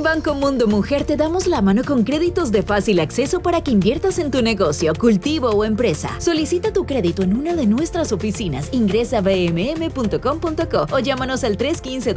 En Banco Mundo Mujer te damos la mano con créditos de fácil acceso para que inviertas en tu negocio, cultivo o empresa. Solicita tu crédito en una de nuestras oficinas. Ingresa a bmm.com.co o llámanos al 315